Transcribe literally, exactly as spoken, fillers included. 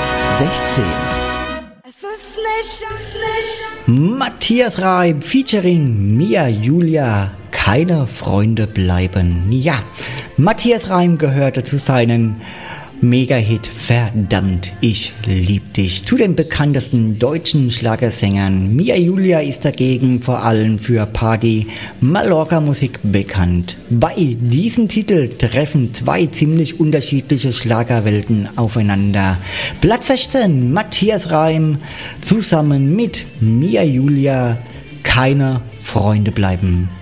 Platz sechzehn. Es ist nicht, es ist nicht. Matthias Reim featuring Mia Julia. Keine Freunde bleiben. Ja, Matthias Reim gehörte zu seinen Mega-Hit Verdammt, ich lieb dich zu den bekanntesten deutschen Schlagersängern. Mia Julia ist dagegen vor allem für Party Mallorca-Musik bekannt. Bei diesem Titel treffen zwei ziemlich unterschiedliche Schlagerwelten aufeinander. Platz sechzehn, Matthias Reim zusammen mit Mia Julia, Keine Freunde bleiben.